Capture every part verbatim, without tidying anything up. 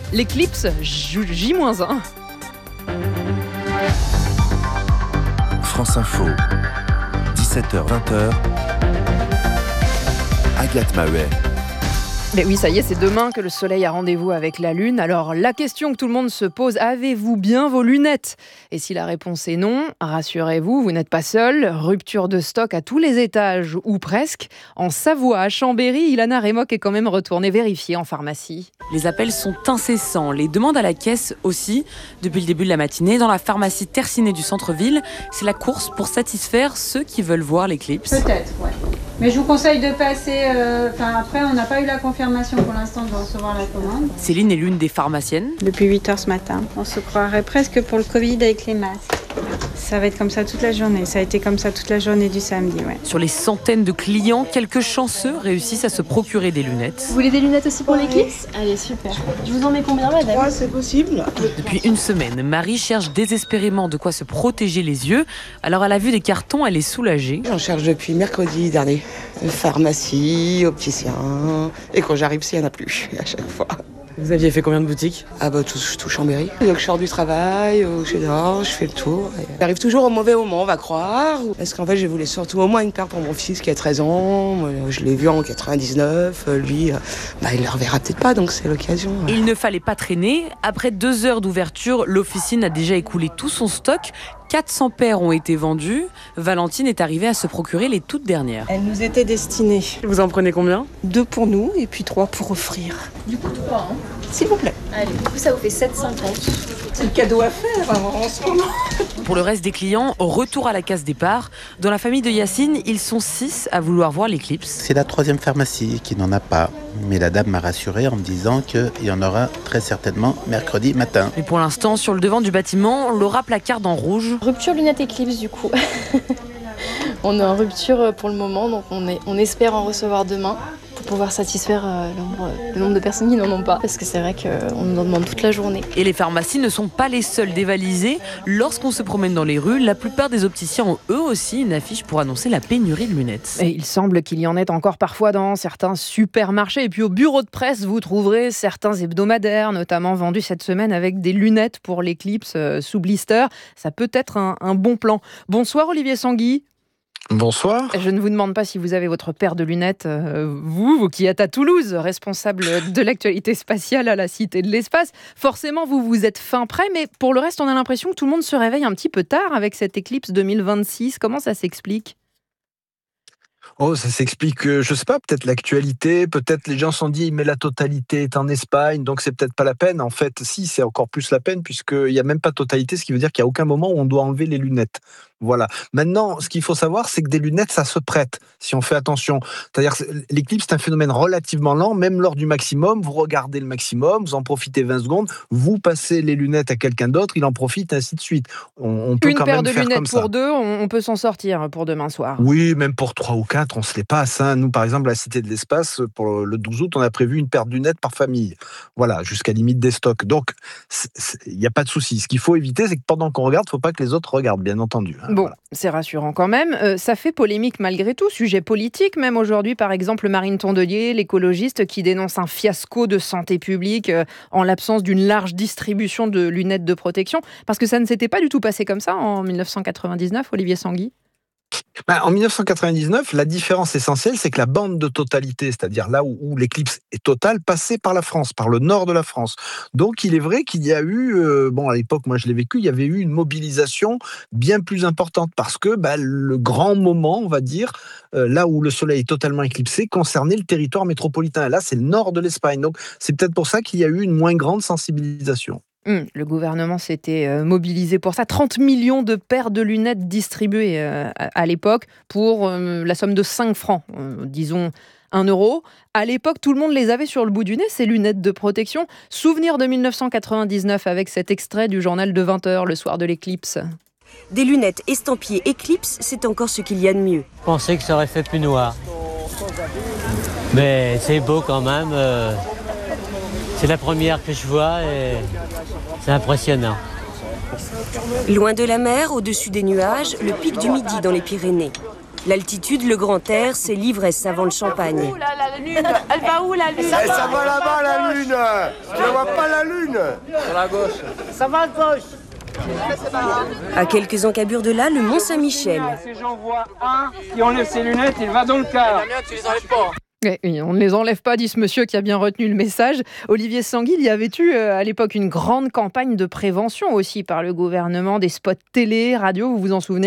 l'éclipse J un. France Info, dix-sept heures vingt, Agathe Maheuet. Mais oui, ça y est, c'est demain que le soleil a rendez-vous avec la lune. Alors, la question que tout le monde se pose, avez-vous bien vos lunettes ? Et si la réponse est non, rassurez-vous, vous n'êtes pas seul. Rupture de stock à tous les étages, ou presque. En Savoie, à Chambéry, Ilana Remock est quand même retournée vérifier en pharmacie. Les appels sont incessants, les demandes à la caisse aussi. Depuis le début de la matinée, dans la pharmacie Tercinet du centre-ville, c'est la course pour satisfaire ceux qui veulent voir l'éclipse. Peut-être, ouais. Mais je vous conseille de passer... Euh, après, on n'a pas eu la confirmation pour l'instant de recevoir la commande. Céline est l'une des pharmaciennes. Depuis huit heures ce matin. On se croirait presque pour le Covid avec les masques. Ça va être comme ça toute la journée. Ça a été comme ça toute la journée du samedi, ouais. Sur les centaines de clients, quelques chanceux réussissent à se procurer des lunettes. Vous voulez des lunettes aussi pour ouais. l'éclipse ? Allez, super. Je vous en mets combien, madame ? Ouais, c'est possible. Depuis une semaine, Marie cherche désespérément de quoi se protéger les yeux. Alors, à la vue des cartons, elle est soulagée. J'en cherche depuis mercredi dernier. Pharmacie, opticien. Et quand j'arrive, s'il n'y en a plus, à chaque fois. Vous aviez fait combien de boutiques ? Ah bah tout, tout Chambéry. Donc je sors du travail, je dors, je fais le tour. J'arrive toujours au mauvais moment, on va croire. Parce qu'en fait, je voulais surtout au moins une paire pour mon fils qui a treize ans. Je l'ai vu en quatre-vingt-dix-neuf. Lui, bah, il ne le reverra peut-être pas, donc c'est l'occasion. Il ne fallait pas traîner. Après deux heures d'ouverture, l'officine a déjà écoulé tout son stock. quatre cents paires ont été vendues. Valentine est arrivée à se procurer les toutes dernières. Elles nous étaient destinées. Vous en prenez combien ? Deux pour nous et puis trois pour offrir. Du coup, trois, hein ? S'il vous plaît. Allez, du coup, ça vous fait sept cent cinquante. C'est le cadeau à faire hein, en ce moment. Pour le reste des clients, retour à la case départ. Dans la famille de Yacine, ils sont six à vouloir voir l'éclipse. C'est la troisième pharmacie qui n'en a pas. Mais la dame m'a rassuré en me disant qu'il y en aura très certainement mercredi matin. Mais pour l'instant, sur le devant du bâtiment, Laura placarde en rouge. Rupture lunettes éclipse du coup. On est en rupture pour le moment, donc on, est, on espère en recevoir demain pour pouvoir satisfaire euh, le, nombre, le nombre de personnes qui n'en ont pas. Parce que c'est vrai qu'on nous en demande toute la journée. Et les pharmacies ne sont pas les seules dévalisées. Lorsqu'on se promène dans les rues, la plupart des opticiens ont eux aussi une affiche pour annoncer la pénurie de lunettes. Et il semble qu'il y en ait encore parfois dans certains supermarchés. Et puis au bureau de presse, vous trouverez certains hebdomadaires, notamment vendus cette semaine avec des lunettes pour l'éclipse euh, sous blister. Ça peut être un, un bon plan. Bonsoir Olivier Sanguy. Bonsoir. Je ne vous demande pas si vous avez votre paire de lunettes, euh, vous, vous qui êtes à Toulouse, responsable de l'actualité spatiale à la Cité de l'Espace. Forcément, vous, vous êtes fin prêt, mais pour le reste, on a l'impression que tout le monde se réveille un petit peu tard avec cette éclipse deux mille vingt-six. Comment ça s'explique ? Oh, ça s'explique, euh, je sais pas, peut-être l'actualité, peut-être les gens se sont dit, mais la totalité est en Espagne, donc c'est peut-être pas la peine. En fait, si, c'est encore plus la peine, puisqu'il n'y a même pas totalité, ce qui veut dire qu'il n'y a aucun moment où on doit enlever les lunettes. Voilà. Maintenant, ce qu'il faut savoir, c'est que des lunettes, ça se prête, si on fait attention. C'est-à-dire que l'éclipse, c'est un phénomène relativement lent, même lors du maximum, vous regardez le maximum, vous en profitez vingt secondes, vous passez les lunettes à quelqu'un d'autre, il en profite, ainsi de suite. On, on peut Une quand paire même de faire lunettes comme ça. pour deux, on, on peut s'en sortir pour demain soir. Oui, même pour trois ou quatre, on se les passe. Hein. Nous, par exemple, à la Cité de l'Espace, pour le douze août, on a prévu une paire de lunettes par famille. Voilà, jusqu'à limite des stocks. Donc, il n'y a pas de souci. Ce qu'il faut éviter, c'est que pendant qu'on regarde, il ne faut pas que les autres regardent, bien entendu. Hein. Bon, voilà. C'est rassurant quand même. Euh, ça fait polémique malgré tout, sujet politique même aujourd'hui. Par exemple, Marine Tondelier, l'écologiste, qui dénonce un fiasco de santé publique euh, en l'absence d'une large distribution de lunettes de protection. Parce que ça ne s'était pas du tout passé comme ça en dix-neuf cent quatre-vingt-dix-neuf, Olivier Sanguy. Ben, en dix-neuf cent quatre-vingt-dix-neuf, la différence essentielle, c'est que la bande de totalité, c'est-à-dire là où, où l'éclipse est totale, passait par la France, par le nord de la France. Donc, il est vrai qu'il y a eu, euh, bon, à l'époque, moi je l'ai vécu, il y avait eu une mobilisation bien plus importante parce que ben, le grand moment, on va dire, euh, là où le soleil est totalement éclipsé, concernait le territoire métropolitain. Et là, c'est le nord de l'Espagne. Donc, c'est peut-être pour ça qu'il y a eu une moins grande sensibilisation. Mmh, le gouvernement s'était euh, mobilisé pour ça. trente millions de paires de lunettes distribuées euh, à, à l'époque pour euh, la somme de cinq francs, euh, disons un euro. À l'époque, tout le monde les avait sur le bout du nez, ces lunettes de protection. Souvenir de dix-neuf cent quatre-vingt-dix-neuf avec cet extrait du journal de vingt heures le soir de l'éclipse. Des lunettes estampillées Eclipse, c'est encore ce qu'il y a de mieux. Je pensais que ça aurait fait plus noir. Mais c'est beau quand même. Euh... C'est la première que je vois et c'est impressionnant. Loin de la mer, au-dessus des nuages, le pic du Midi dans les Pyrénées. L'altitude, le grand air, c'est l'ivresse avant le champagne. Où là, la lune? Elle va où la lune? Eh, ça va là-bas la lune. Tu ne vois pas la lune? Sur la gauche. Ça va à gauche. À quelques encabures de là, le Mont Saint-Michel. Si j'en vois un qui enlève ses lunettes, il va dans le car. Tu les enlèves pas. Oui, oui, on ne les enlève pas, dit ce monsieur qui a bien retenu le message. Olivier Sanguy, il y avait eu euh, à l'époque une grande campagne de prévention aussi par le gouvernement, des spots télé, radio, vous vous en souvenez ?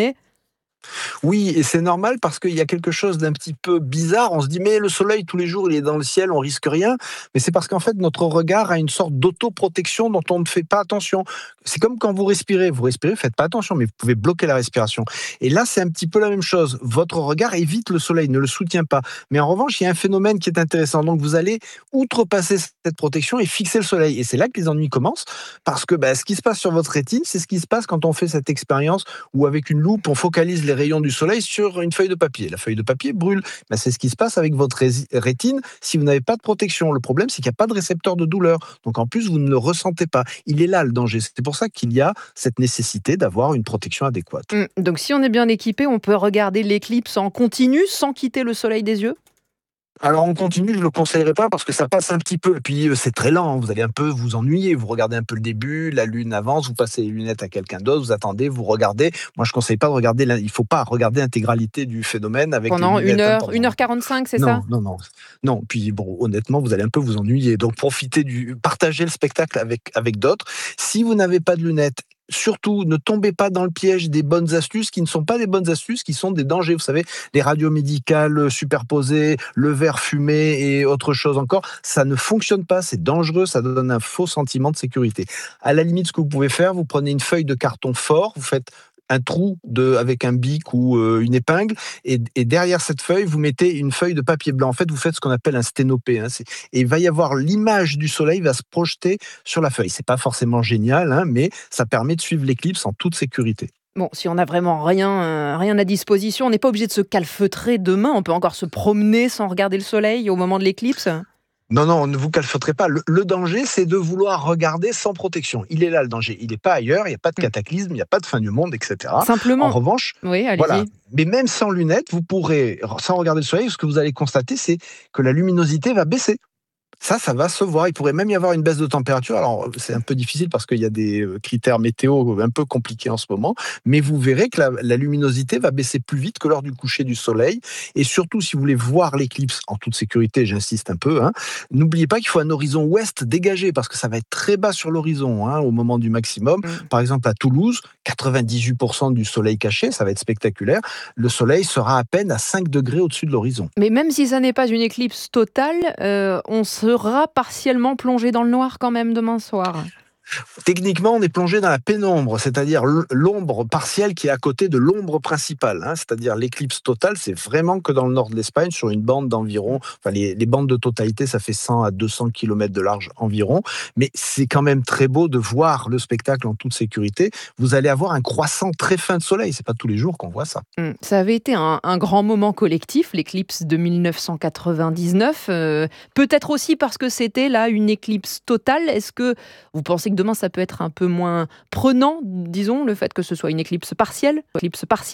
Oui, et c'est normal parce qu'il y a quelque chose d'un petit peu bizarre. On se dit, mais le soleil, tous les jours, il est dans le ciel, on risque rien. Mais c'est parce qu'en fait, notre regard a une sorte d'autoprotection dont on ne fait pas attention. C'est comme quand vous respirez. Vous respirez, faites pas attention, mais vous pouvez bloquer la respiration. Et là, c'est un petit peu la même chose. Votre regard évite le soleil, ne le soutient pas. Mais en revanche, il y a un phénomène qui est intéressant. Donc, vous allez outrepasser cette protection et fixer le soleil. Et c'est là que les ennuis commencent parce que bah, ce qui se passe sur votre rétine, c'est ce qui se passe quand on fait cette expérience où, avec une loupe, on focalise les rayons du soleil sur une feuille de papier. La feuille de papier brûle. Ben, c'est ce qui se passe avec votre rétine si vous n'avez pas de protection. Le problème, c'est qu'il n'y a pas de récepteur de douleur. Donc en plus, vous ne le ressentez pas. Il est là le danger. C'est pour ça qu'il y a cette nécessité d'avoir une protection adéquate. Mmh. Donc si on est bien équipé, on peut regarder l'éclipse en continu sans quitter le soleil des yeux ? Alors on continue, je ne le conseillerais pas parce que ça passe un petit peu. Et puis c'est très lent, vous allez un peu vous ennuyer. Vous regardez un peu le début, la lune avance, vous passez les lunettes à quelqu'un d'autre, vous attendez, vous regardez. Moi je ne conseille pas de regarder, il ne faut pas regarder l'intégralité du phénomène avec pendant les une heure, pendant... une heure quarante-cinq, c'est non, ça ? Non, non, non. Puis bon, honnêtement, vous allez un peu vous ennuyer. Donc profitez du, partagez le spectacle avec, avec d'autres. Si vous n'avez pas de lunettes, surtout, ne tombez pas dans le piège des bonnes astuces qui ne sont pas des bonnes astuces, qui sont des dangers. Vous savez, les radios médicales superposées, le verre fumé et autre chose encore, ça ne fonctionne pas, c'est dangereux, ça donne un faux sentiment de sécurité. À la limite, ce que vous pouvez faire, vous prenez une feuille de carton fort, vous faites un trou de, avec un bic ou euh, une épingle, et, et derrière cette feuille, vous mettez une feuille de papier blanc. En fait, vous faites ce qu'on appelle un sténopé. Hein, et il va y avoir l'image du soleil va se projeter sur la feuille. C'est pas forcément génial, hein, mais ça permet de suivre l'éclipse en toute sécurité. Bon, si on n'a vraiment rien, euh, rien à disposition, on n'est pas obligé de se calfeutrer demain. On peut encore se promener sans regarder le soleil au moment de l'éclipse. Non, non, ne vous calfeutrez pas. Le, le danger, c'est de vouloir regarder sans protection. Il est là, le danger. Il n'est pas ailleurs, il n'y a pas de cataclysme, il n'y a pas de fin du monde, et cetera. Simplement. En revanche, oui, allez-y. Voilà. Mais même sans lunettes, vous pourrez, sans regarder le soleil, ce que vous allez constater, c'est que la luminosité va baisser. Ça, ça va se voir. Il pourrait même y avoir une baisse de température. Alors, c'est un peu difficile parce qu'il y a des critères météo un peu compliqués en ce moment. Mais vous verrez que la, la luminosité va baisser plus vite que lors du coucher du soleil. Et surtout, si vous voulez voir l'éclipse en toute sécurité, j'insiste un peu, hein, n'oubliez pas qu'il faut un horizon ouest dégagé parce que ça va être très bas sur l'horizon hein, au moment du maximum. Mmh. Par exemple, à Toulouse, quatre-vingt-dix-huit pour cent du soleil caché, ça va être spectaculaire. Le soleil sera à peine à cinq degrés au-dessus de l'horizon. Mais même si ça n'est pas une éclipse totale, euh, on se sera partiellement plongé dans le noir quand même demain soir. Techniquement, on est plongé dans la pénombre, c'est-à-dire l'ombre partielle qui est à côté de l'ombre principale. Hein, c'est-à-dire l'éclipse totale, c'est vraiment que dans le nord de l'Espagne, sur une bande d'environ, enfin les, les bandes de totalité, ça fait cent à deux cents kilomètres de large environ, mais c'est quand même très beau de voir le spectacle en toute sécurité. Vous allez avoir un croissant très fin de soleil, c'est pas tous les jours qu'on voit ça. Mmh, ça avait été un, un grand moment collectif, l'éclipse de mille neuf cent quatre-vingt-dix-neuf, euh, peut-être aussi parce que c'était là une éclipse totale. Est-ce que vous pensez que demain, ça peut être un peu moins prenant, disons, le fait que ce soit une éclipse partielle, éclipse partielle ?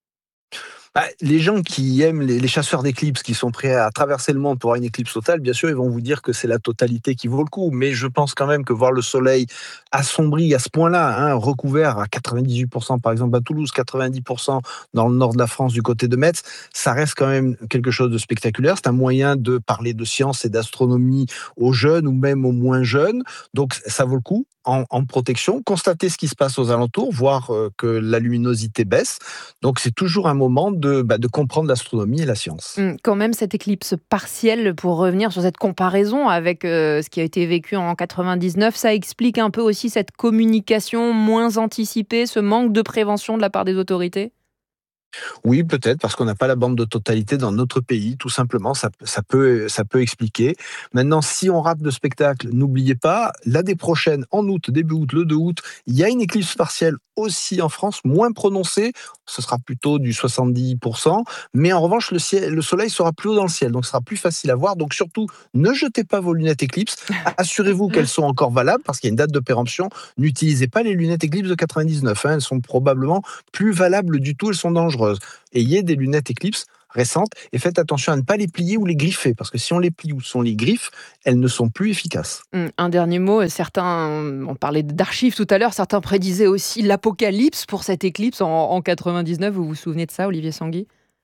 Bah, les gens qui aiment les, les chasseurs d'éclipses, qui sont prêts à traverser le monde pour avoir une éclipse totale, bien sûr, ils vont vous dire que c'est la totalité qui vaut le coup. Mais je pense quand même que voir le soleil assombri à ce point-là, hein, recouvert à quatre-vingt-dix-huit pour cent par exemple à Toulouse, quatre-vingt-dix pour cent dans le nord de la France du côté de Metz, ça reste quand même quelque chose de spectaculaire. C'est un moyen de parler de science et d'astronomie aux jeunes ou même aux moins jeunes. Donc ça vaut le coup. En, en protection, constater ce qui se passe aux alentours, voir euh, que la luminosité baisse. Donc c'est toujours un moment de, bah, de comprendre l'astronomie et la science. Mmh, quand même, cette éclipse partielle, pour revenir sur cette comparaison avec euh, ce qui a été vécu en quatre-vingt-dix-neuf, ça explique un peu aussi cette communication moins anticipée, ce manque de prévention de la part des autorités ? Oui, peut-être, parce qu'on n'a pas la bande de totalité dans notre pays, tout simplement, ça, ça, peut, ça peut expliquer. Maintenant, si on rate le spectacle, n'oubliez pas, l'année prochaine, en août, début août, le deux août, il y a une éclipse partielle aussi en France, moins prononcée, ce sera plutôt du soixante-dix pour cent, mais en revanche, le, ciel, le soleil sera plus haut dans le ciel, donc ce sera plus facile à voir. Donc surtout, ne jetez pas vos lunettes éclipse, assurez-vous qu'elles sont encore valables, parce qu'il y a une date de péremption. N'utilisez pas les lunettes éclipse de quatre-vingt-dix-neuf, hein, elles sont probablement plus valables du tout, elles sont dangereuses. dangereuses. Ayez des lunettes Eclipse récentes et faites attention à ne pas les plier ou les griffer, parce que si on les plie ou si on les griffe, elles ne sont plus efficaces. Un dernier mot, certains, on parlait d'archives tout à l'heure, certains prédisaient aussi l'apocalypse pour cette éclipse en, en quatre-vingt-dix-neuf. Vous vous souvenez de ça, Olivier Sanguy ?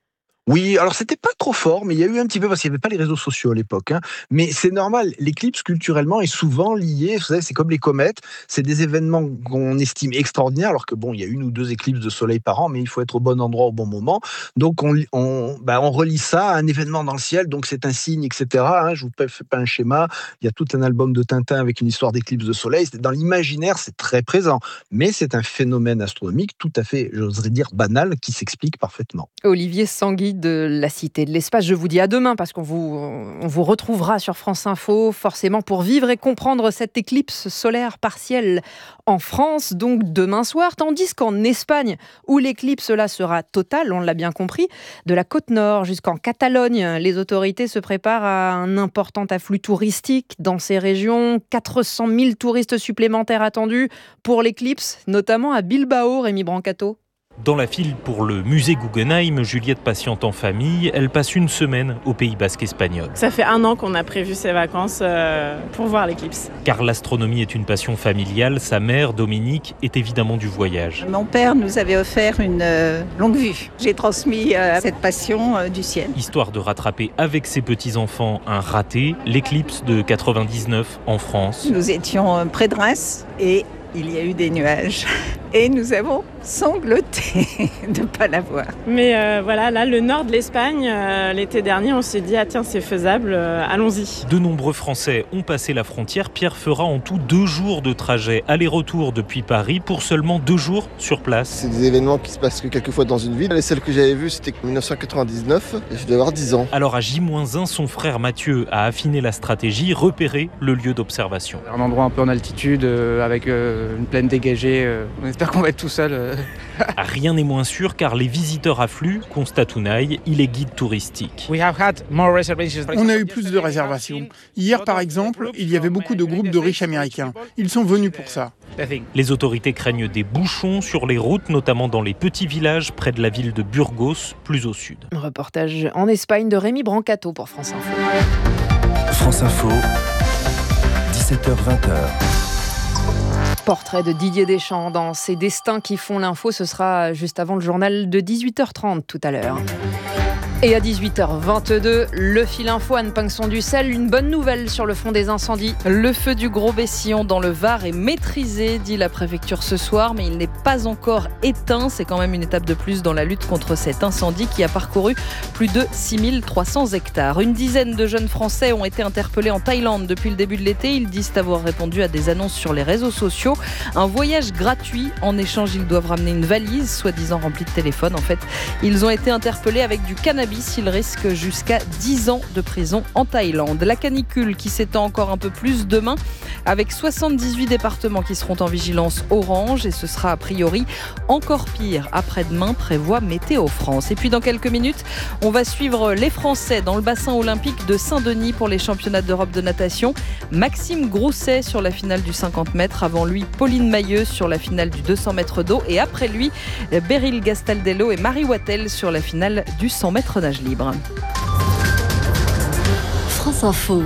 Oui, alors c'était pas trop fort, mais il y a eu un petit peu, parce qu'il n'y avait pas les réseaux sociaux à l'époque. Hein. Mais c'est normal, l'éclipse culturellement est souvent liée, vous savez, c'est comme les comètes, c'est des événements qu'on estime extraordinaires, alors que bon, il y a une ou deux éclipses de soleil par an, mais il faut être au bon endroit au bon moment. Donc on, on, bah, on relie ça à un événement dans le ciel, donc c'est un signe, et cetera. Hein. Je vous fais pas un schéma, il y a tout un album de Tintin avec une histoire d'éclipse de soleil. Dans l'imaginaire, c'est très présent, mais c'est un phénomène astronomique tout à fait, j'oserais dire, banal, qui s'explique parfaitement. Olivier Sanguy de la Cité de l'Espace. Je vous dis à demain parce qu'on vous, on vous retrouvera sur France Info forcément pour vivre et comprendre cette éclipse solaire partielle en France, donc demain soir, tandis qu'en Espagne, où l'éclipse là sera totale, on l'a bien compris, de la côte nord jusqu'en Catalogne, les autorités se préparent à un important afflux touristique dans ces régions. quatre cent mille touristes supplémentaires attendus pour l'éclipse, notamment à Bilbao, Rémi Brancato. Dans la file pour le musée Guggenheim, Juliette patiente en famille. Elle passe une semaine au Pays Basque espagnol. Ça fait un an qu'on a prévu ces vacances euh, pour voir l'éclipse. Car l'astronomie est une passion familiale. Sa mère, Dominique, est évidemment du voyage. Mon père nous avait offert une euh, longue vue. J'ai transmis euh, cette passion euh, du ciel. Histoire de rattraper avec ses petits-enfants un raté, l'éclipse de quatre-vingt-dix-neuf en France. Nous étions euh, près de Reims et il y a eu des nuages. Et nous avons sangloté de ne pas la voir. Mais euh, voilà, là, le nord de l'Espagne, euh, l'été dernier, on s'est dit, ah tiens, c'est faisable, euh, allons-y. De nombreux Français ont passé la frontière. Pierre fera en tout deux jours de trajet aller-retour depuis Paris pour seulement deux jours sur place. C'est des événements qui se passent que quelques fois dans une ville. Les seules que j'avais vues, c'était en dix-neuf cent quatre-vingt-dix-neuf et je devais avoir dix ans. Alors à J moins un, son frère Mathieu a affiné la stratégie, repéré le lieu d'observation. Un endroit un peu en altitude, euh, avec euh, une plaine dégagée. Euh, on espère qu'on va être tout seul. Euh. Rien n'est moins sûr car les visiteurs affluent, constate Unai, il est guide touristique. On a eu plus de réservations. Hier, par exemple, il y avait beaucoup de groupes de riches américains. Ils sont venus pour ça. Les autorités craignent des bouchons sur les routes, notamment dans les petits villages près de la ville de Burgos, plus au sud. Un reportage en Espagne de Rémi Brancato pour France Info. France Info, dix-sept heures vingt. Portrait de Didier Deschamps dans Ces destins qui font l'info. Ce sera juste avant le journal de dix-huit heures trente tout à l'heure. Et à dix-huit heures vingt-deux, le fil info, Anne Pinxon-Dussel, une bonne nouvelle sur le front des incendies. Le feu du Gros Bessillon dans le Var est maîtrisé, dit la préfecture ce soir, mais il n'est pas encore éteint. C'est quand même une étape de plus dans la lutte contre cet incendie qui a parcouru plus de six mille trois cents hectares. Une dizaine de jeunes Français ont été interpellés en Thaïlande depuis le début de l'été. Ils disent avoir répondu à des annonces sur les réseaux sociaux. Un voyage gratuit. En échange, ils doivent ramener une valise, soi-disant remplie de téléphones. En fait, ils ont été interpellés avec du cannabis. Il risque jusqu'à dix ans de prison en Thaïlande. La canicule qui s'étend encore un peu plus demain avec soixante-dix-huit départements qui seront en vigilance orange et ce sera a priori encore pire après-demain, prévoit Météo France. Et puis dans quelques minutes, on va suivre les Français dans le bassin olympique de Saint-Denis pour les championnats d'Europe de natation. Maxime Grousset sur la finale du cinquante mètres, avant lui Pauline Mailleux sur la finale du deux cents mètres d'eau et après lui Beryl Gastaldello et Marie Wattel sur la finale du cent mètres nage libre. France Info.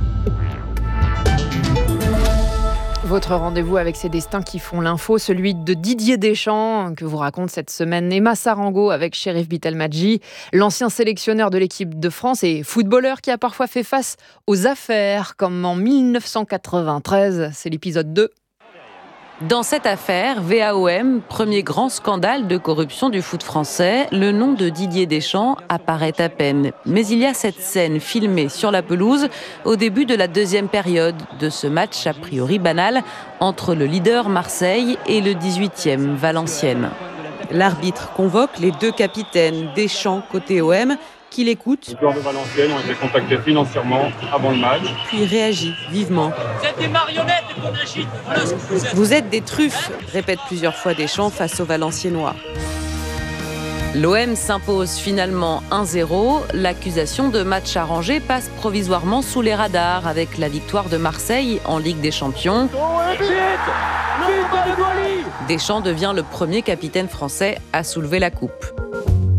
Votre rendez-vous avec ces destins qui font l'info, celui de Didier Deschamps, que vous raconte cette semaine Emma Sarango avec Cherif Bitelmadji, l'ancien sélectionneur de l'équipe de France et footballeur qui a parfois fait face aux affaires, comme en dix-neuf cent quatre-vingt-treize, c'est l'épisode deux. Dans cette affaire, V A O M, premier grand scandale de corruption du foot français, le nom de Didier Deschamps apparaît à peine. Mais il y a cette scène filmée sur la pelouse au début de la deuxième période de ce match a priori banal entre le leader Marseille et le dix-huitième Valenciennes. L'arbitre convoque les deux capitaines, Deschamps côté O M, qui l'écoutent. Les joueurs de Valenciennes ont été contactés financièrement avant le match. Puis réagit vivement. Vous êtes des marionnettes de Condrechit. Voilà ce que vous êtes. Vous êtes des truffes, répète plusieurs fois Deschamps face aux Valenciennois. L'O M s'impose finalement un zéro. L'accusation de match arrangé passe provisoirement sous les radars avec la victoire de Marseille en Ligue des Champions. Deschamps devient le premier capitaine français à soulever la coupe.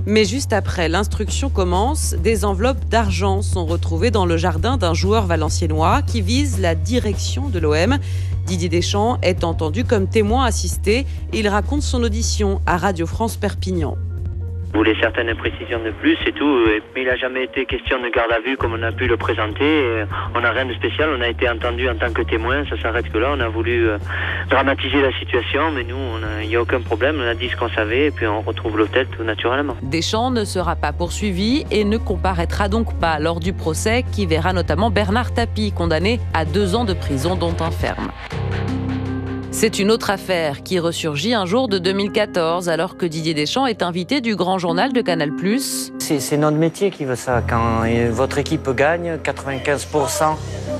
Mais juste après, l'instruction commence. Des enveloppes d'argent sont retrouvées dans le jardin d'un joueur valenciennois qui vise la direction de l'O M. Didier Deschamps est entendu comme témoin assisté et il raconte son audition à Radio France Perpignan. Je voulais certaines précisions de plus, c'est tout. Mais il n'a jamais été question de garde à vue comme on a pu le présenter. On n'a rien de spécial, on a été entendu en tant que témoin, ça s'arrête que là. On a voulu euh, dramatiser la situation, mais nous, il n'y a aucun problème. On a dit ce qu'on savait et puis on retrouve l'hôtel tout naturellement. Deschamps ne sera pas poursuivi et ne comparaîtra donc pas lors du procès qui verra notamment Bernard Tapie condamné à deux ans de prison dont un ferme. C'est une autre affaire qui ressurgit un jour de deux mille quatorze, alors que Didier Deschamps est invité du Grand Journal de Canal plus. C'est, c'est notre métier qui veut ça. Quand votre équipe gagne, quatre-vingt-quinze pour cent...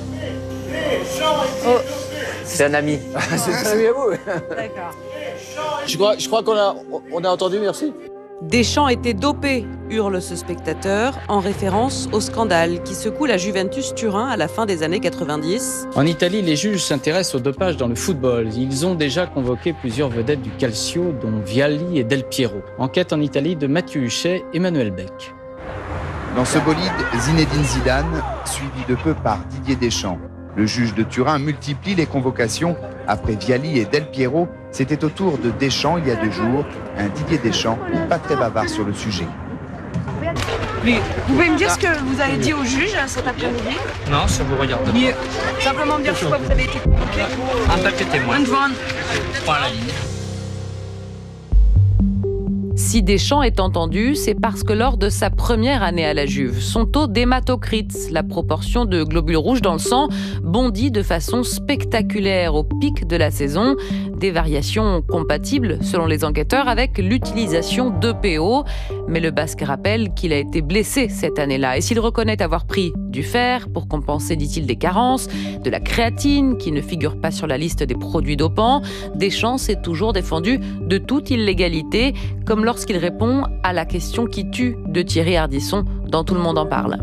Oh. C'est un ami. C'est un ami à vous. D'accord. Je crois, je crois qu'on a, on a entendu, merci. Deschamps était dopé, hurle ce spectateur, en référence au scandale qui secoue la Juventus Turin à la fin des années quatre-vingt-dix. En Italie, les juges s'intéressent au dopage dans le football. Ils ont déjà convoqué plusieurs vedettes du Calcio, dont Vialli et Del Piero. Enquête en Italie de Mathieu Huchet et Emmanuel Beck. Dans ce bolide, Zinedine Zidane, suivi de peu par Didier Deschamps. Le juge de Turin multiplie les convocations. Après Vialli et Del Piero, c'était au tour de Deschamps il y a deux jours. Un Didier Deschamps pas très bavard sur le sujet. Mais vous pouvez me dire ce que vous avez dit au juge cet après-midi ? Non, ça vous regarde pas. Mais, simplement me dire pourquoi vous avez été convoqué. En tant que témoin. Point à la ligne. Si Deschamps est entendu, c'est parce que lors de sa première année à la Juve, son taux d'hématocrite, la proportion de globules rouges dans le sang, bondit de façon spectaculaire au pic de la saison. Des variations compatibles, selon les enquêteurs, avec l'utilisation d'E P O. Mais le Basque rappelle qu'il a été blessé cette année-là. Et s'il reconnaît avoir pris du fer pour compenser, dit-il, des carences, de la créatine qui ne figure pas sur la liste des produits dopants, Deschamps s'est toujours défendu de toute illégalité, comme lorsqu'il répond à la question qui tue de Thierry Ardisson dans Tout le monde en parle.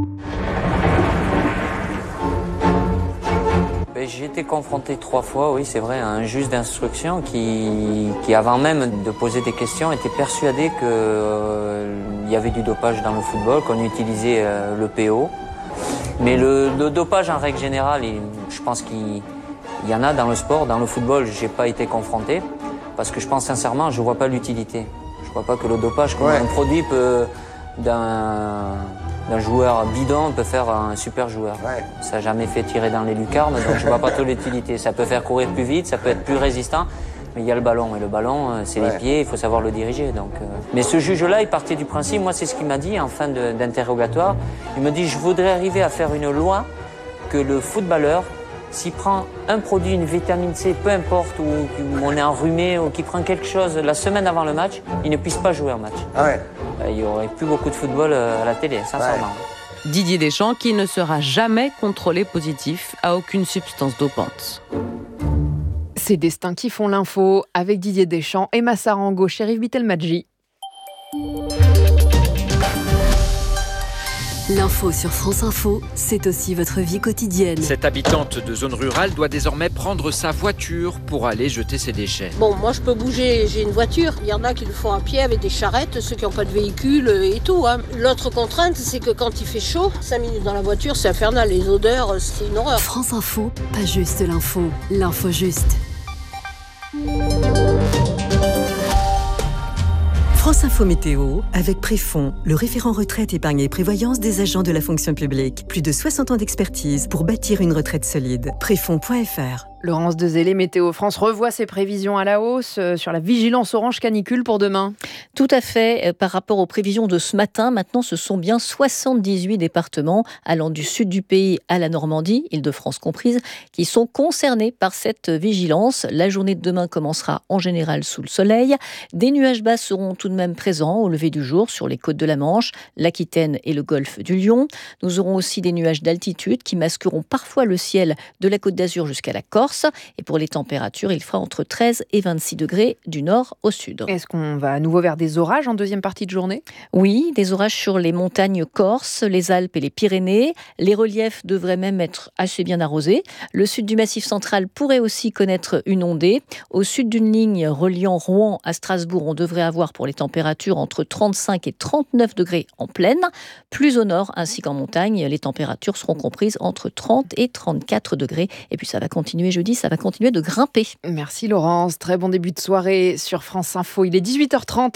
J'ai été confronté trois fois, oui c'est vrai, à un juge d'instruction qui, qui avant même de poser des questions, était persuadé qu'il euh, y avait du dopage dans le football, qu'on utilisait euh, l'E P O. Mais le, le dopage en règle générale, il, je pense qu'il y en a dans le sport, dans le football, j'ai pas été confronté, parce que je pense sincèrement, je vois pas l'utilité. Je vois pas que le dopage, comme ouais. un produit peut, d'un, d'un joueur bidon peut faire un super joueur. Ouais. Ça n'a jamais fait tirer dans les lucarnes, donc je vois pas toute l'utilité. Ça peut faire courir plus vite, ça peut être plus résistant, mais il y a le ballon. Et le ballon, c'est ouais. les pieds, il faut savoir le diriger. Donc, euh... Mais ce juge-là, il partait du principe, moi c'est ce qu'il m'a dit en fin de, d'interrogatoire, il me dit, je voudrais arriver à faire une loi que le footballeur, s'il prend un produit, une vitamine C, peu importe, ou on est enrhumé, ou qu'il prend quelque chose la semaine avant le match, il ne puisse pas jouer au match. Ah ouais. Il n'y aurait plus beaucoup de football à la télé, sincèrement. Ouais. Didier Deschamps qui ne sera jamais contrôlé positif à aucune substance dopante. Ces destins qui font l'info avec Didier Deschamps, Emma Sarango, Chérif Bitelmadji. L'info sur France Info, c'est aussi votre vie quotidienne. Cette habitante de zone rurale doit désormais prendre sa voiture pour aller jeter ses déchets. Bon, moi je peux bouger, j'ai une voiture. Il y en a qui le font à pied avec des charrettes, ceux qui n'ont pas de véhicule et tout. Hein. L'autre contrainte, c'est que quand il fait chaud, cinq minutes dans la voiture, c'est infernal. Les odeurs, c'est une horreur. France Info, pas juste l'info, l'info juste. France Info Météo, avec Préfond, le référent retraite, épargne et prévoyance des agents de la fonction publique. Plus de soixante ans d'expertise pour bâtir une retraite solide. Préfond point F R. Laurence Dezellé, Météo France revoit ses prévisions à la hausse sur la vigilance orange canicule pour demain. Tout à fait. Par rapport aux prévisions de ce matin, maintenant ce sont bien soixante-dix-huit départements allant du sud du pays à la Normandie, Île-de-France comprise, qui sont concernés par cette vigilance. La journée de demain commencera en général sous le soleil. Des nuages bas seront tout de même présents au lever du jour sur les côtes de la Manche, l'Aquitaine et le golfe du Lion. Nous aurons aussi des nuages d'altitude qui masqueront parfois le ciel de la Côte d'Azur jusqu'à la Corse. Corse. Et pour les températures, il fera entre treize et vingt-six degrés du nord au sud. Est-ce qu'on va à nouveau vers des orages en deuxième partie de journée ? Oui, des orages sur les montagnes corses, les Alpes et les Pyrénées. Les reliefs devraient même être assez bien arrosés. Le sud du Massif central pourrait aussi connaître une ondée. Au sud d'une ligne reliant Rouen à Strasbourg, on devrait avoir pour les températures entre trente-cinq et trente-neuf degrés en plaine. Plus au nord ainsi qu'en montagne, les températures seront comprises entre trente et trente-quatre degrés. Et puis ça va continuer jeudi, ça va continuer de grimper. Merci Laurence, très bon début de soirée sur France Info. Il est dix-huit heures trente.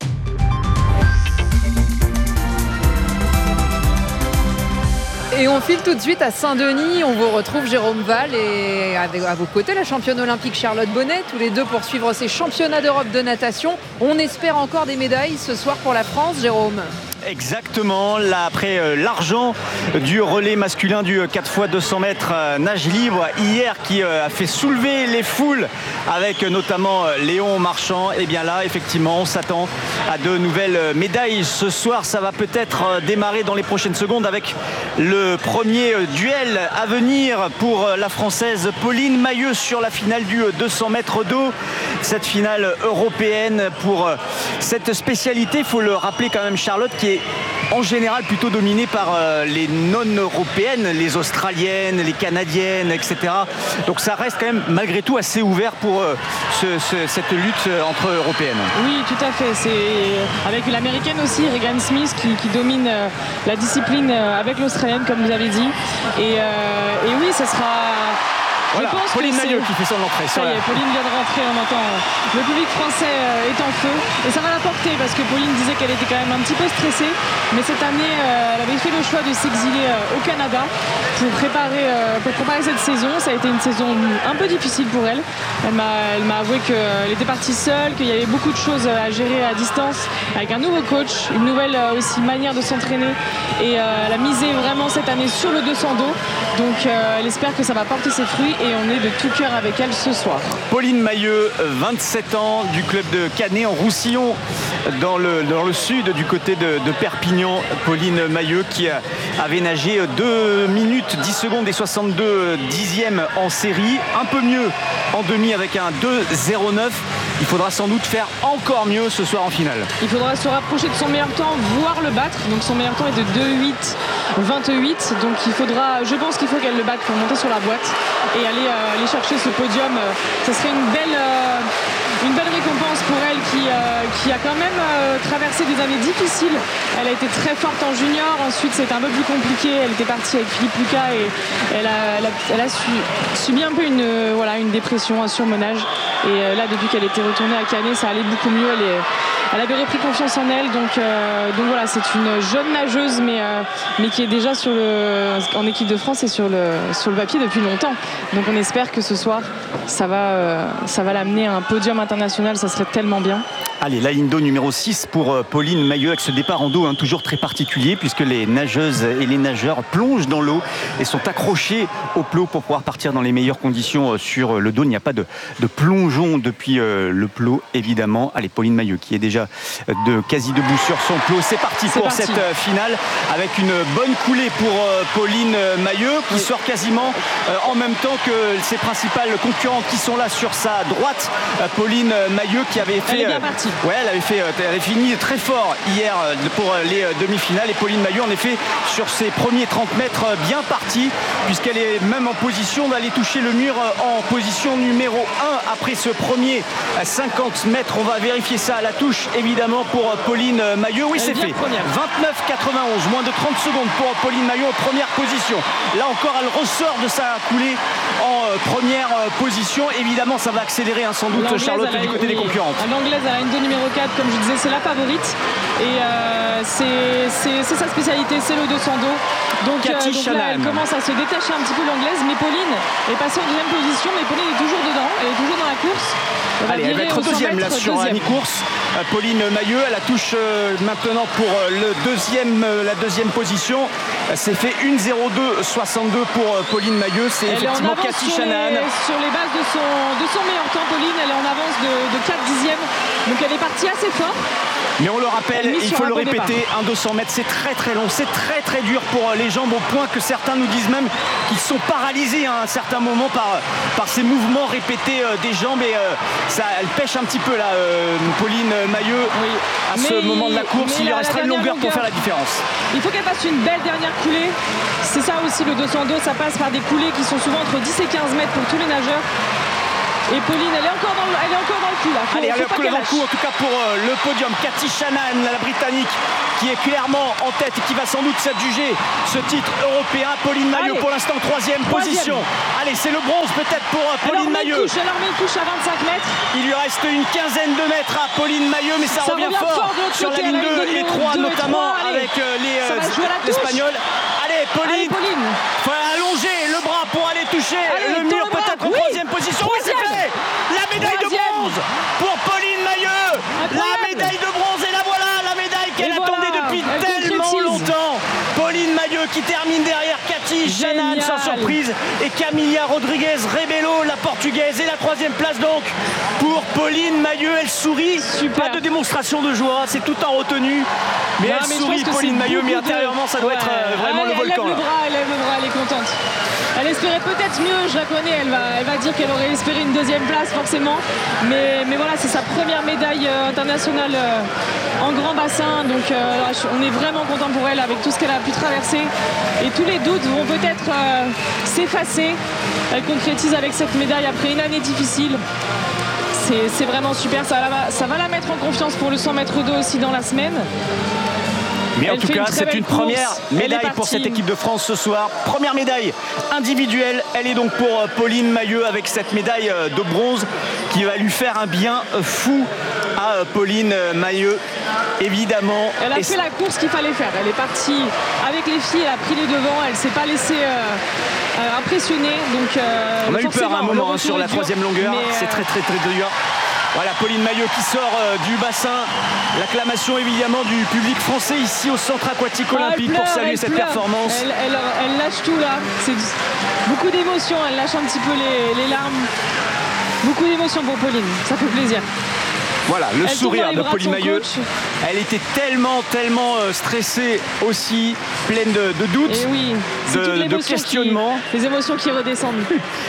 Et on file tout de suite à Saint-Denis. On vous retrouve Jérôme Val et à vos côtés la championne olympique Charlotte Bonnet, tous les deux pour suivre ces championnats d'Europe de natation. On espère encore des médailles ce soir pour la France, Jérôme. Exactement, là après euh, l'argent du relais masculin du quatre fois deux cents mètres euh, nage libre hier qui euh, a fait soulever les foules avec euh, notamment euh, Léon Marchand, et bien là effectivement on s'attend à de nouvelles euh, médailles ce soir. Ça va peut-être euh, démarrer dans les prochaines secondes avec le premier euh, duel à venir pour euh, la française Pauline Mailleux sur la finale du euh, deux cents mètres d'eau, cette finale européenne pour euh, cette spécialité. Il faut le rappeler quand même, Charlotte, qui est en général plutôt dominée par euh, les non-européennes, les australiennes, les canadiennes, et cetera. Donc ça reste quand même malgré tout assez ouvert pour euh, ce, ce, cette lutte entre européennes. Oui, tout à fait. C'est avec l'américaine aussi, Regan Smith, qui, qui domine euh, la discipline euh, avec l'australienne, comme vous avez dit. Et, euh, et oui, ça sera... Voilà, je pense Pauline que Mailleux qui fait son entrée. Ça y est, Pauline vient de rentrer, on entend le public français est en feu et ça va la porter parce que Pauline disait qu'elle était quand même un petit peu stressée, mais cette année elle avait fait le choix de s'exiler au Canada pour préparer, pour préparer cette saison. Ça a été une saison un peu difficile pour elle. Elle m'a, elle m'a avoué qu'elle était partie seule, qu'il y avait beaucoup de choses à gérer à distance avec un nouveau coach, une nouvelle aussi manière de s'entraîner, et elle a misé vraiment cette année sur le deux cents dos, donc elle espère que ça va porter ses fruits. Et on est de tout cœur avec elle ce soir. Pauline Mailleux, vingt-sept ans, du club de Canet en Roussillon, dans le, dans le sud, du côté de, de Perpignan. Pauline Mailleux qui a, avait nagé deux minutes dix secondes et soixante-deux dixièmes en série. Un peu mieux en demi avec un deux zéro neuf. Il faudra sans doute faire encore mieux ce soir en finale. Il faudra se rapprocher de son meilleur temps, voire le battre. Donc son meilleur temps est de deux huit vingt-huit. Donc il faudra, je pense qu'il faut qu'elle le batte pour monter sur la boîte et aller, euh, aller chercher ce podium. Ce serait une belle, euh, une belle récompense pour elle qui, euh, qui a quand même euh, traversé des années difficiles. Elle a été très forte en junior. Ensuite c'était un peu plus compliqué. Elle était partie avec Philippe Lucas et elle a, elle a, elle a su, subi un peu une, euh, voilà, une dépression, un surmenage. Et euh, là depuis qu'elle était retournée à Canet, ça allait beaucoup mieux. Elle, est, elle avait repris confiance en elle. Donc, euh, donc voilà, c'est une jeune nageuse mais, euh, mais qui est déjà sur le, en équipe de France et sur le, sur le papier depuis longtemps. Donc on espère que ce soir ça va, euh, ça va l'amener à un podium international. Ça serait tellement bien. Allez, la ligne d'eau numéro six pour Pauline Mailleux avec ce départ en dos hein, toujours très particulier puisque les nageuses et les nageurs plongent dans l'eau et sont accrochés au plot pour pouvoir partir dans les meilleures conditions sur le dos. Il n'y a pas de, de plongeon depuis euh, le plot évidemment. Allez, Pauline Mailleux qui est déjà de quasi debout sur son plot. C'est parti C'est pour parti. cette euh, finale avec une bonne coulée pour euh, Pauline Mailleux qui oui. sort quasiment euh, en même temps que ses principales concurrentes qui sont là sur sa droite. Euh, Pauline Mailleux qui avait fait... Elle est bien partie. Ouais, elle avait, fait, elle avait fini très fort hier pour les demi-finales et Pauline Mailleux en effet sur ses premiers trente mètres bien partie puisqu'elle est même en position d'aller toucher le mur en position numéro un après ce premier cinquante mètres. On va vérifier ça à la touche évidemment pour Pauline Mailleux. Oui, c'est fait. vingt-neuf quatre-vingt-onze, moins de trente secondes pour Pauline Mailleux en première position. Là encore, elle ressort de sa coulée en première position. Évidemment, ça va accélérer hein, sans doute Charlotte du côté des concurrentes. L'anglaise a une numéro quatre, comme je disais, c'est la favorite et euh, c'est, c'est, c'est sa spécialité, c'est le deux cents dos. Donc, euh, donc là, elle commence à se détacher un petit peu l'anglaise, mais Pauline est passée en deuxième position, mais Pauline est toujours dedans, elle est toujours dans la course. Elle, Allez, elle va être deuxième là sur la mi-course. Pauline Mailleux, elle la touche euh, maintenant pour le deuxième, euh, la deuxième position. C'est fait un zéro deux soixante-deux pour euh, Pauline Mailleux. C'est elle effectivement Cathy Shanahan. Sur les bases de son, de son meilleur temps, Pauline, elle est en avance de, de quatre dixièmes. Donc elle est partie assez fort. Mais on le rappelle, il faut le répéter, un deux cents mètres, c'est très très long, c'est très très dur pour les jambes, au point que certains nous disent même qu'ils sont paralysés à un certain moment par, par ces mouvements répétés des jambes, et euh, ça, elle pêche un petit peu là, euh, Pauline Mailleux, oui. à ce mais, moment de la course. Il lui restera une longueur, longueur pour faire la différence. Il faut qu'elle fasse une belle dernière coulée. C'est ça aussi le deux cents dos, ça passe par des coulées qui sont souvent entre dix et quinze mètres pour tous les nageurs. Et Pauline, elle est encore dans le, elle est encore dans le coup là. Faut, Allez, elle est encore dans le coup, en tout cas pour euh, le podium. Cathy Shannon, la Britannique, qui est clairement en tête et qui va sans doute s'adjuger ce titre européen. Pauline Mailleux, Allez. pour l'instant, troisième, troisième position. Allez, c'est le bronze peut-être pour euh, Pauline Mailleux. Elle leur met une couche à vingt-cinq mètres. Il lui reste une quinzaine de mètres à Pauline Mailleux, mais ça, ça revient, revient fort, fort sur côté, la ligne deux et trois, notamment et trois, avec euh, les euh, Espagnols. Allez, Pauline, il faut allonger le bras pour aller toucher Allez, le mur, peut-être en oui. troisième position. Oui, c'est fait. La médaille troisième. de bronze pour Pauline Mailleux. La médaille de bronze, et la voilà, la médaille qu'elle attendait voilà. depuis Elle tellement concrétise. longtemps. Pauline Mailleux qui termine derrière Cathy Shannon sans surprise, et Camilla Rodrigues Rebelo, la portugaise, et la troisième place donc pour Pauline Mailleux. Elle sourit, Super. pas de démonstration de joie, c'est tout en retenue, mais non, elle mais sourit Pauline Mailleux, mais intérieurement ça doit ouais. être euh, vraiment elle, le volcan. Elle lève le bras, elle lève le bras, elle est contente. Elle espérait peut-être mieux, je la connais, elle va, elle va dire qu'elle aurait espéré une deuxième place forcément, mais, mais voilà, c'est sa première médaille euh, internationale euh, en grand bassin, donc euh, on est vraiment content pour elle avec tout ce qu'elle a pu traverser, et tous les doutes vont peut-être euh, s'effacer. Elle concrétise avec cette médaille après une année difficile. C'est vraiment super, ça va, ça va la mettre en confiance pour le cent mètres d'eau aussi dans la semaine. Mais en Elle tout cas, c'est une course. première médaille pour cette équipe de France ce soir. Première médaille individuelle. Elle est donc pour Pauline Mailleux avec cette médaille de bronze qui va lui faire un bien fou à Pauline Mailleux, évidemment. Elle a Et fait la course qu'il fallait faire. Elle est partie avec les filles, elle a pris les devants, elle ne s'est pas laissée euh, euh, impressionner. Donc, euh, on a eu peur à un moment hein, sur la troisième longueur. Euh... C'est très très très dur. Voilà, Pauline Mailleux qui sort euh, du bassin. L'acclamation évidemment du public français ici au centre aquatique olympique ah, pleure, pour saluer cette pleure. performance. Elle, elle, elle lâche tout là. C'est beaucoup d'émotions. Elle lâche un petit peu les, les larmes. Beaucoup d'émotions pour Pauline. Ça fait plaisir. Voilà, le elle sourire de Pauline Mailleux. Elle était tellement, tellement euh, stressée aussi, pleine de, de doutes, Et oui, de, de questionnements. Qui, les émotions qui redescendent.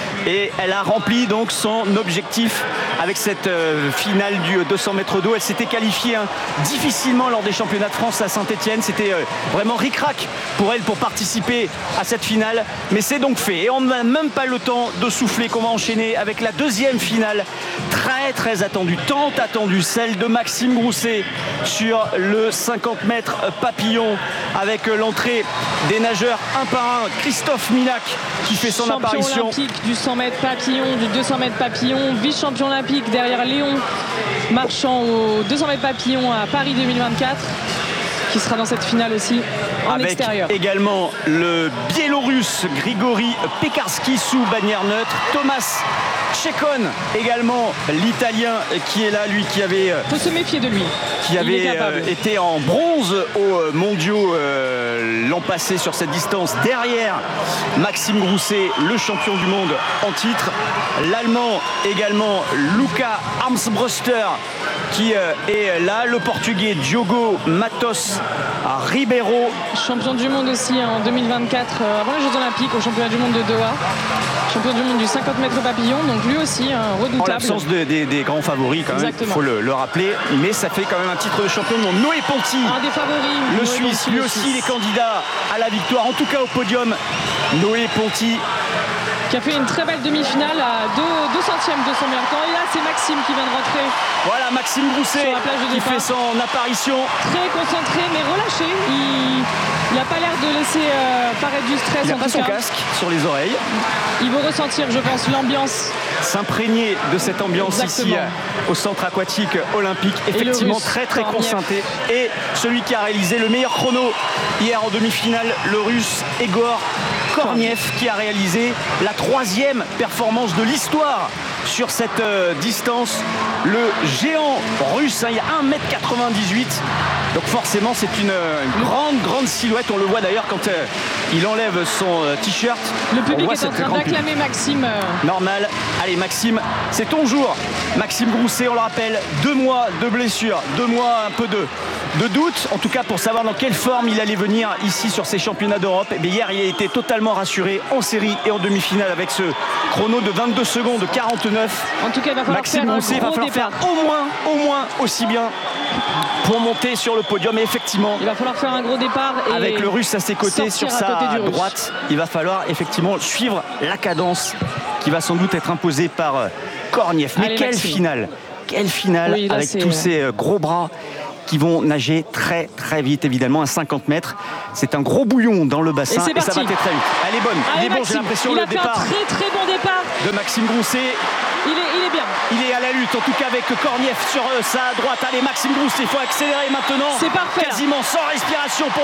Et elle a rempli donc son objectif avec cette euh, finale du deux cents mètres d'eau. Elle s'était qualifiée hein, difficilement lors des championnats de France à Saint-Etienne. C'était euh, vraiment ric-rac pour elle pour participer à cette finale. Mais c'est donc fait. Et on n'a même pas le temps de souffler, qu'on va enchaîner avec la deuxième finale. Très très attendue, tant attendue, celle de Maxime Grousset sur le cinquante mètres papillon, avec euh, l'entrée des nageurs un par un. Christophe Milac qui fait son Champion apparition. Olympique du cent mètres papillon, du deux cents mètres papillon, vice-champion olympique derrière Léon Marchand au deux cents mètres papillon à Paris deux mille vingt-quatre, qui sera dans cette finale aussi en avec extérieur. Également le Biélorusse Grigori Pekarski sous bannière neutre, Thomas Tchekon également, l'Italien qui est là, lui qui avait faut se méfier de lui, qui avait euh, été en bronze aux mondiaux euh, l'an passé sur cette distance derrière Maxime Grousset, le champion du monde en titre. L'Allemand également, Luca Armbruster qui euh, est là, le Portugais Diogo Matos Ribeiro, champion du monde aussi en deux mille vingt-quatre euh, avant les Jeux Olympiques au championnat du monde de Doha, champion du monde du cinquante mètres papillon, donc lui aussi un redoutable. En l'absence de, de, des grands favoris quand même, il faut le, le rappeler, mais ça fait quand même un titre de champion du monde. Noé Ponty, un des favoris, le Noé Suisse, Ponty, lui le aussi Suisse. il est candidat à la victoire, en tout cas au podium. Noé Ponty qui a fait une très belle demi-finale à deux centièmes de son meilleur temps. Et là, c'est Maxime qui vient de rentrer. Voilà, Maxime Grousset qui fait son apparition. Très concentré, mais relâché. Il n'a pas l'air de laisser euh, paraître du stress. Il n'a en pas tout son cas. casque sur les oreilles. Il veut ressentir, je pense, l'ambiance. S'imprégner de cette ambiance Exactement. ici euh, au centre aquatique olympique. Effectivement, Russe, très très concentré. Et celui qui a réalisé le meilleur chrono hier en demi-finale, le Russe Egor Korniev, qui a réalisé la troisième performance de l'histoire sur cette euh, distance. Le géant russe, hein, il y a un mètre quatre-vingt-dix-huit, Donc forcément c'est une grande grande silhouette. On le voit d'ailleurs quand euh, il enlève son euh, t-shirt. Le public est en train d'acclamer Maxime. Normal. Allez Maxime, c'est ton jour. Maxime Grousset, on le rappelle, deux mois de blessure, deux mois un peu de, de doute, en tout cas pour savoir dans quelle forme il allait venir ici sur ces championnats d'Europe. Et bien hier il a été totalement rassuré en série et en demi-finale avec ce chrono de vingt-deux secondes quarante-neuf. En tout cas il va falloir Maxime faire Grousset un gros va falloir départ. faire au moins, au moins aussi bien pour monter sur le podium. Et effectivement, il va falloir faire un gros départ et avec le Russe à ses côtés sur sa droite, il va falloir effectivement suivre la cadence qui va sans doute être imposée par Korniev. Mais Allez, quelle Maxime. finale, quelle finale Oui, là, avec c'est... tous ces gros bras qui vont nager très très vite, évidemment à cinquante mètres. C'est un gros bouillon dans le bassin et, et ça va très très vite. Elle est bonne, Allez, il est bon, Maxime, j'ai l'impression il le a fait départ un très très bon départ de Maxime Grousset. Il est, il est bien. Il est à la lutte, en tout cas avec Korniev sur sa droite. Allez, Maxime Grousset, il faut accélérer maintenant. C'est parfait. Quasiment sans respiration pour